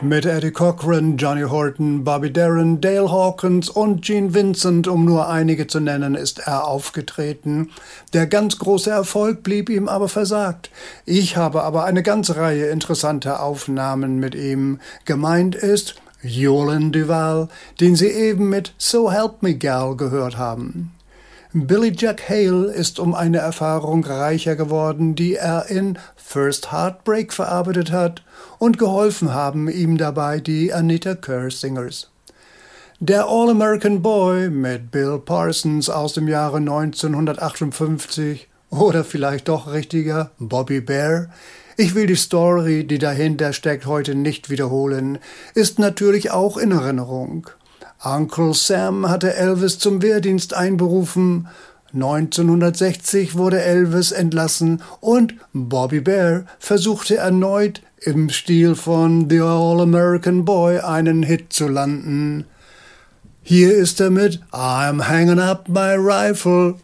Mit Eddie Cochran, Johnny Horton, Bobby Darin, Dale Hawkins und Gene Vincent, um nur einige zu nennen, ist er aufgetreten. Der ganz große Erfolg blieb ihm aber versagt. Ich habe aber eine ganze Reihe interessanter Aufnahmen mit ihm. Gemeint ist Yolande Duval, den Sie eben mit So Help Me Gal gehört haben. Billy Jack Hale ist um eine Erfahrung reicher geworden, die er in First Heartbreak verarbeitet hat, und geholfen haben ihm dabei die Anita Kerr Singers. Der All-American Boy mit Bill Parsons aus dem Jahre 1958 oder vielleicht doch richtiger Bobby Bare, ich will die Story, die dahinter steckt, heute nicht wiederholen, ist natürlich auch in Erinnerung. Uncle Sam hatte Elvis zum Wehrdienst einberufen, 1960 wurde Elvis entlassen und Bobby Bare versuchte erneut im Stil von The All-American Boy einen Hit zu landen. Hier ist er mit I'm hanging up my rifle